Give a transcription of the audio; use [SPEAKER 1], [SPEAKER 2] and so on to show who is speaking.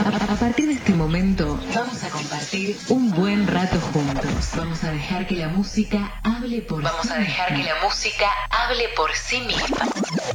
[SPEAKER 1] A partir de este momento vamos a compartir un buen rato juntos. Vamos a dejar que la música hable por sí misma.